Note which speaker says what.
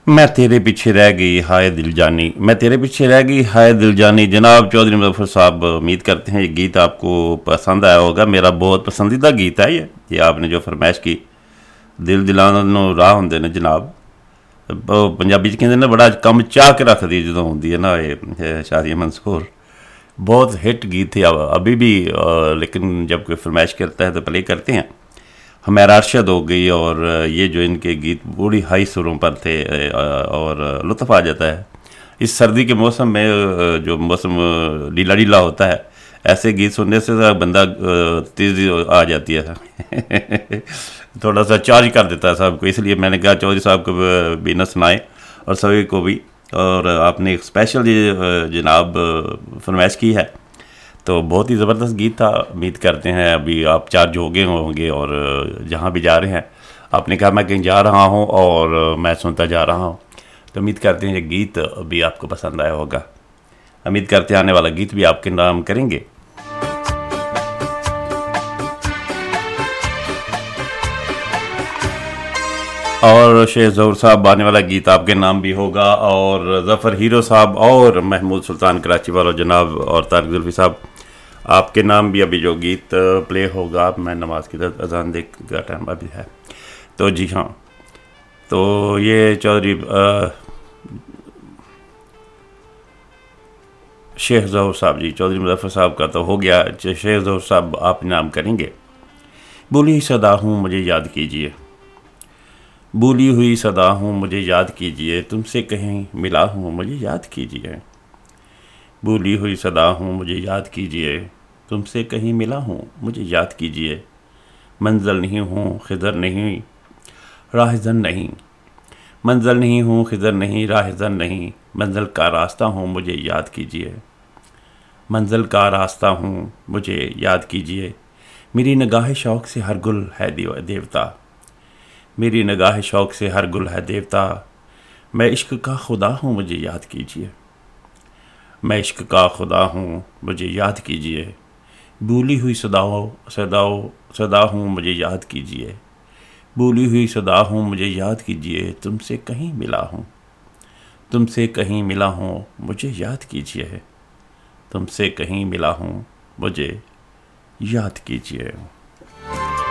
Speaker 1: मैं तेरे पीछे रह गई हाय दिल जानी, मैं तेरे पीछे रह गई हाय दिल जानी। जनाब चौधरी मुजफ्फर साहब, उम्मीद करते हैं ये गीत आपको पसंद आया होगा। मेरा बहुत पसंदीदा गीत है ये आपने जो फरमाइश की। दिल दिलाना ਨੂੰ ਰਾਹ ਹੁੰਦੇ ਨੇ जनाब। पंजाबी च कहते ने बड़ा कम चाह के रखती है जो होंगी है ना ये शादिया मंसूर। बहुत हिट गीत थे अभी भी, लेकिन जब कोई फरमाइश करता है तो प्ले करते हैं। हमारा अरशद हो गई, और ये जो इनके गीत बड़ी हाई सुरों पर थे, और लुत्फ़ आ जाता है इस सर्दी के मौसम में। जो मौसम ढीला ढीला होता है, ऐसे गीत सुनने से बंदा तेज़ी आ जाती है थोड़ा सा चार्ज कर देता है साहब को। इसलिए मैंने कहा चौधरी साहब को भी न सुनाए और सभी को भी। और आपने एक स्पेशल ये जनाब फरमाइश की है, तो बहुत ही ज़बरदस्त गीत था। उम्मीद करते हैं अभी आप चार्ज हो गए होंगे, और जहाँ भी जा रहे हैं आपने कहा मैं कहीं जा रहा हूँ और मैं सुनता जा रहा हूँ, तो उम्मीद करते हैं ये गीत अभी आपको पसंद आया होगा। उम्मीद करते हैं आने वाला गीत भी आपके नाम करेंगे। और शेख ज़हूर साहब आने वाला गीत आपके नाम भी होगा, और ज़फ़र हीरो साहब और महमूद सुल्तान कराची वाला जनाब और तारिक जुल्फ़ी साहब आपके नाम भी अभी जो गीत प्ले होगा। मैं नमाज की अजान देख का टाइम अभी है, तो जी हाँ। तो ये चौधरी शेख ज़हूर साहब जी, चौधरी मुज़फ़्फ़र साहब का तो हो गया। शेख ज़हूर साहब आप नाम करेंगे। भूली सदा हूँ मुझे याद कीजिए, भूली हुई सदा हूँ मुझे याद कीजिए, तुमसे कहीं मिला हूँ मुझे याद कीजिए। भूली हुई सदा हूँ मुझे याद कीजिए, तुमसे कहीं मिला हूँ मुझे याद कीजिए। मंज़िल नहीं हूँ खिज़र नहीं राहज़न नहीं, मंज़िल नहीं हूँ खिज़र नहीं राहज़न नहीं, मंज़िल का रास्ता हूँ मुझे याद कीजिए। मंज़िल का रास्ता हूँ मुझे याद कीजिए। मेरी निगाह शौक़ से हर गुल है देवता, मेरी निगाह शौक़ से हर गुल है देवता। मैं इश्क का खुदा हूँ मुझे याद कीजिए, मैं इश्क का खुदा हूँ मुझे याद कीजिए। भूली हुई सदा हूँ मुझे याद कीजिए, भूली हुई सदा हूँ मुझे याद कीजिए। तुमसे कहीं मिला हूँ, तुमसे कहीं मिला हूँ मुझे याद कीजिए, तुमसे कहीं मिला हूँ मुझे याद कीजिए।